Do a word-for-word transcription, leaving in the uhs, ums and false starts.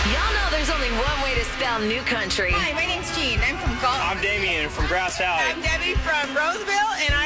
Y'all know there's only one way to spell new country. Hi, my name's Jean. I'm from Galt. I'm Damien from Grass Valley. I'm Debbie from Roseville, and